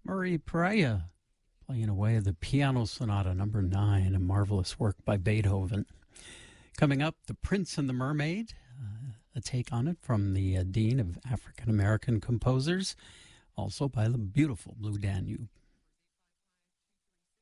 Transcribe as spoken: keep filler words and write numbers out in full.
Murray Pereira playing away the Piano Sonata number nine, a marvelous work by Beethoven. Coming up, The Prince and the Mermaid, uh, a take on it from the uh, Dean of African American Composers, also by the beautiful Blue Danube.